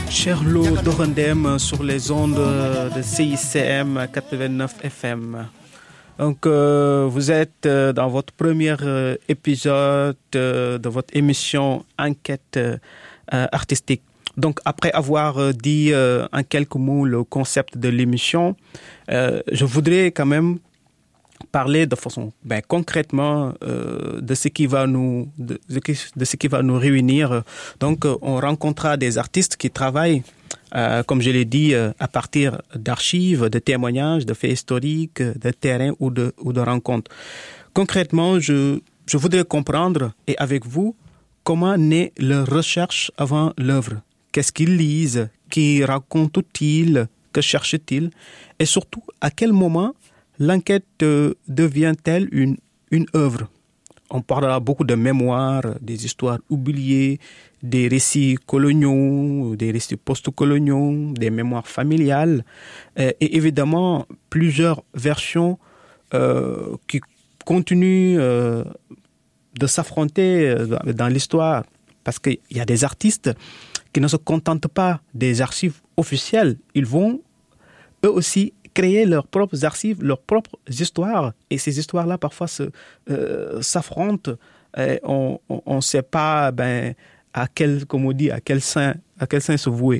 Cherlo Dorandem sur les ondes de CICM 89 FM. Donc, vous êtes dans votre premier épisode de votre émission Enquête artistique. Donc, après avoir dit en quelques mots le concept de l'émission, je voudrais quand même parler de façon concrètement de ce qui va nous réunir. Donc, on rencontrera des artistes qui travaillent, comme je l'ai dit, à partir d'archives, de témoignages, de faits historiques, de terrain ou de rencontres. Concrètement, je voudrais comprendre, et avec vous, comment naît leur recherche avant l'œuvre. Qu'est-ce qu'ils lisent? Qui racontent-ils? Que cherchent-ils? Et surtout, à quel moment l'enquête devient-elle une œuvre? On parlera beaucoup de mémoires, des histoires oubliées, des récits coloniaux, des récits post-coloniaux, des mémoires familiales, et évidemment plusieurs versions qui continuent de s'affronter dans l'histoire. Parce qu'il y a des artistes qui ne se contentent pas des archives officielles. Ils vont eux aussi créer leurs propres archives, leurs propres histoires. Et ces histoires-là, parfois, s'affrontent. Et on ne sait pas à quel sein se vouer.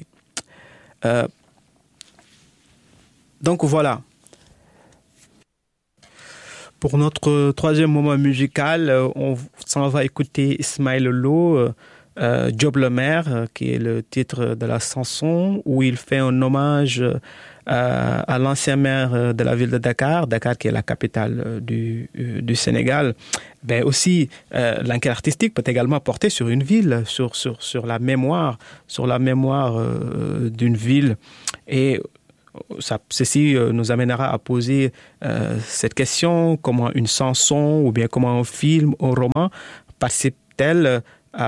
Donc voilà. Pour notre troisième moment musical, on s'en va écouter Ismaël Lô, Job le maire, qui est le titre de la chanson, où il fait un hommage à l'ancien maire de la ville de Dakar qui est la capitale du Sénégal. Aussi, l'enquête artistique peut également porter sur une ville, sur la mémoire d'une ville. Et ceci nous amènera à poser cette question: comment une chanson ou bien comment un film, un roman participe-t-elle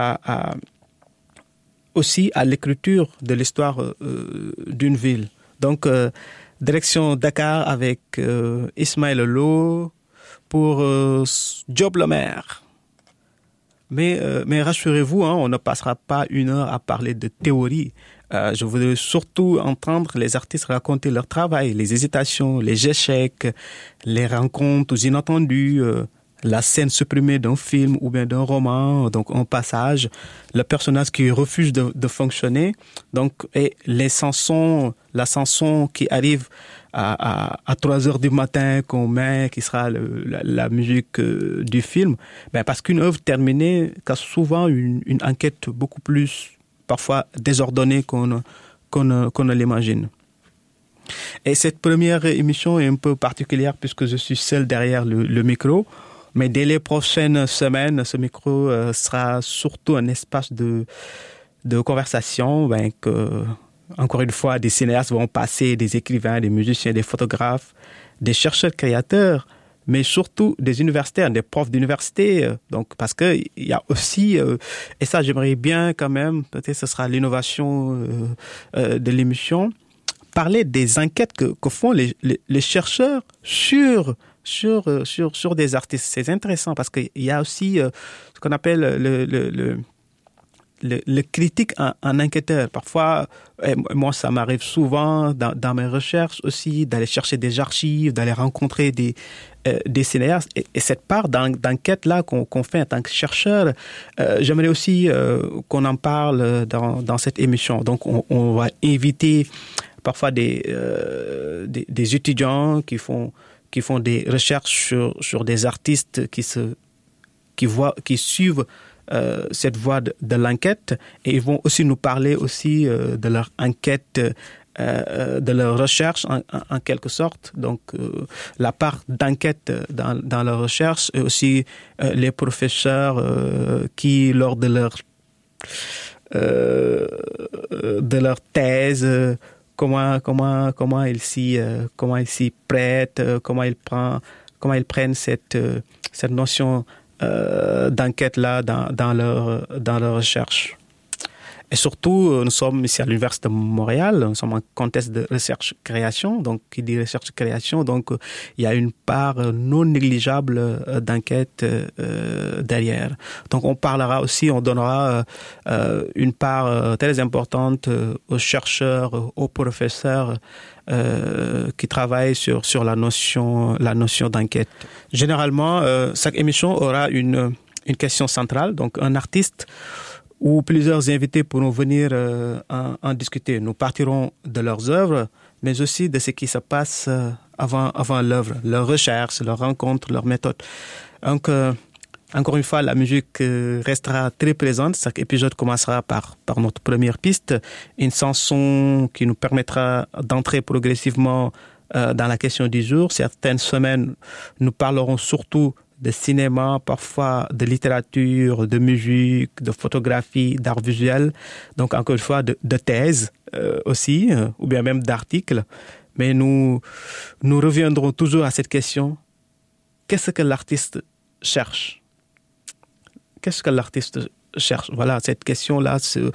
aussi à l'écriture de l'histoire d'une ville? Donc, direction Dakar avec Ismaël Lô pour Job le maire. Mais rassurez-vous, on ne passera pas une heure à parler de théorie. Je voudrais surtout entendre les artistes raconter leur travail, les hésitations, les échecs, les rencontres inattendues, la scène supprimée d'un film ou bien d'un roman, donc un passage, le personnage qui refuse de fonctionner, donc, et la chanson qui arrive à 3 heures du matin qu'on met, qui sera la musique du film, parce qu'une œuvre terminée casse souvent une enquête beaucoup plus, parfois désordonnée qu'on ne l'imagine. Et cette première émission est un peu particulière puisque je suis seul derrière le micro. Mais dès les prochaines semaines, ce micro sera surtout un espace de conversation, que, encore une fois, des cinéastes vont passer, des écrivains, des musiciens, des photographes, des chercheurs créateurs, mais surtout des universitaires, des profs d'université. Donc, parce que il y a aussi, et ça j'aimerais bien quand même, peut-être ce sera l'innovation de l'émission, parler des enquêtes que font les chercheurs sur des artistes. C'est intéressant parce qu'il y a aussi ce qu'on appelle le critique en enquêteur. Parfois, moi, ça m'arrive souvent dans mes recherches aussi d'aller chercher des archives, d'aller rencontrer des cinéastes. Et cette part d'enquête-là qu'on fait en tant que chercheur, j'aimerais aussi qu'on en parle dans cette émission. Donc, on va inviter parfois des étudiants qui font des recherches sur des artistes qui suivent cette voie de l'enquête, et ils vont aussi nous parler aussi de leur enquête, de leur recherche en quelque sorte. Donc la part d'enquête dans leur recherche, et aussi les professeurs qui lors de leur thèse, comment ils s'y prêtent, comment ils prennent cette notion d'enquête là dans leur recherche. Et surtout, nous sommes ici à l'Université de Montréal, nous sommes en contexte de recherche-création. Donc, qui dit recherche-création, donc il y a une part non négligeable d'enquête derrière. Donc, on parlera aussi, on donnera une part très importante aux chercheurs, aux professeurs qui travaillent sur la notion d'enquête. Généralement, chaque émission aura une question centrale, donc un artiste où plusieurs invités pourront venir en discuter. Nous partirons de leurs œuvres, mais aussi de ce qui se passe avant l'œuvre, leurs recherches, leurs rencontres, leurs méthodes. Donc, encore une fois, la musique restera très présente. Chaque épisode commencera par notre première piste, une chanson qui nous permettra d'entrer progressivement dans la question du jour. Certaines semaines, nous parlerons surtout de cinéma, parfois de littérature, de musique, de photographie, d'art visuel. Donc, encore une fois, de thèses aussi, ou bien même d'articles. Mais nous reviendrons toujours à cette question. Qu'est-ce que l'artiste cherche? Qu'est-ce que l'artiste cherche? Voilà, cette question-là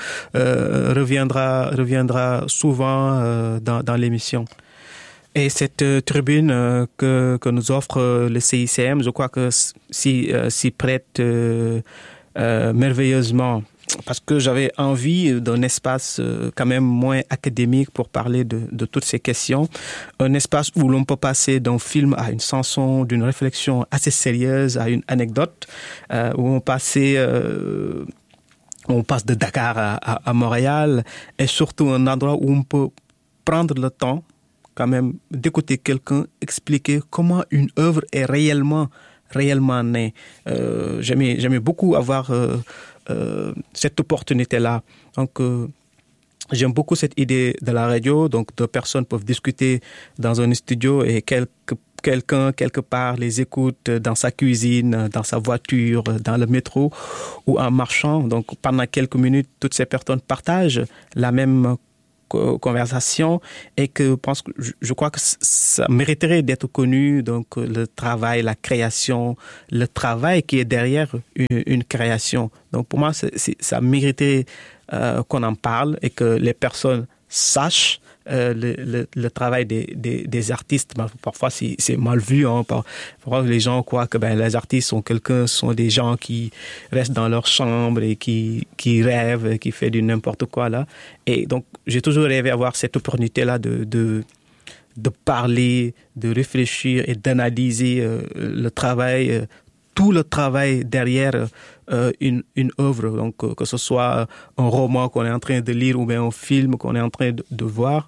reviendra souvent dans l'émission. Et cette tribune que nous offre le CICM, je crois que s'y prête merveilleusement, parce que j'avais envie d'un espace quand même moins académique pour parler de toutes ces questions, un espace où l'on peut passer d'un film à une chanson, d'une réflexion assez sérieuse à une anecdote, où on passe de Dakar à Montréal, et surtout un endroit où on peut prendre le temps quand même d'écouter quelqu'un expliquer comment une œuvre est réellement née. J'aimais beaucoup avoir cette opportunité-là. Donc, j'aime beaucoup cette idée de la radio. Donc, deux personnes peuvent discuter dans un studio et quelqu'un, quelque part, les écoute dans sa cuisine, dans sa voiture, dans le métro ou en marchant. Donc, pendant quelques minutes, toutes ces personnes partagent la même conversation et que je crois que ça mériterait d'être connu, donc le travail, la création, le travail qui est derrière une création. Donc pour moi, ça mériterait qu'on en parle et que les personnes sachent le travail des artistes. Parfois, c'est mal vu. Parfois, les gens croient que les artistes sont des gens qui restent dans leur chambre et qui rêvent, qui font du n'importe quoi là. Et donc, j'ai toujours rêvé d'avoir cette opportunité-là de parler, de réfléchir et d'analyser le travail, tout le travail derrière une œuvre. Donc, que ce soit un roman qu'on est en train de lire ou bien un film qu'on est en train de voir,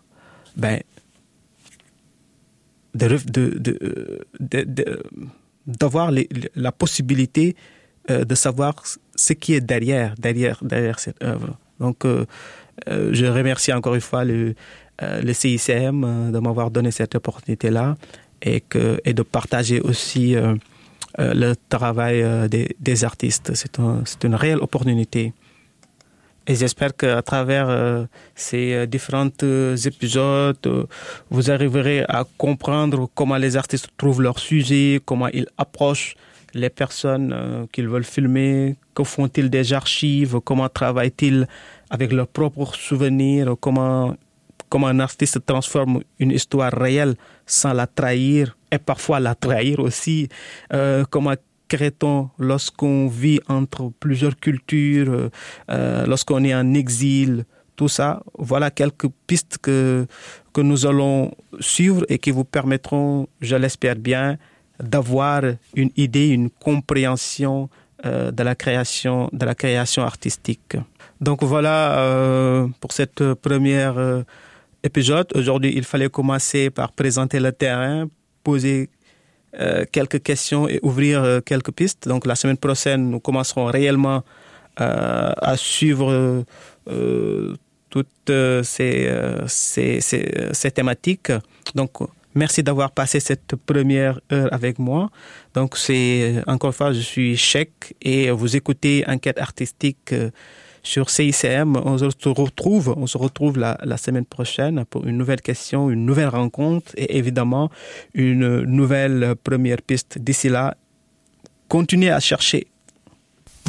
d'avoir la possibilité de savoir ce qui est derrière cette œuvre. Donc, je remercie encore une fois le CICM de m'avoir donné cette opportunité-là et de partager aussi le travail des artistes. C'est une réelle opportunité. Et j'espère qu'à travers ces différents épisodes, vous arriverez à comprendre comment les artistes trouvent leur sujet, comment ils approchent les personnes qu'ils veulent filmer, que font-ils des archives, comment travaillent-ils avec leurs propres souvenirs, comment un artiste transforme une histoire réelle sans la trahir et parfois la trahir aussi, comment crée-t-on lorsqu'on vit entre plusieurs cultures, lorsqu'on est en exil, tout ça. Voilà quelques pistes que nous allons suivre et qui vous permettront, je l'espère bien, d'avoir une idée, une compréhension de la création artistique. Donc voilà pour cette première épisode. Aujourd'hui, il fallait commencer par présenter le terrain, poser quelques questions et ouvrir quelques pistes. Donc la semaine prochaine, nous commencerons réellement à suivre toutes ces thématiques. Donc merci d'avoir passé cette première heure avec moi. Donc c'est encore une fois, je suis Cheikh et vous écoutez Enquête artistique sur CICM. On se retrouve la semaine prochaine pour une nouvelle question, une nouvelle rencontre et évidemment une nouvelle première piste. D'ici là, continuez à chercher